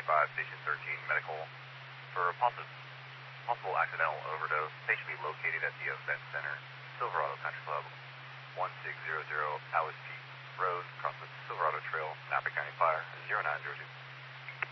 5, Station 13, medical for a possible accidental overdose. Patient be located at the event center, Silverado Country Club, 1600 Alice Peak Road, across the Silverado Trail, Napa County Fire, 0902.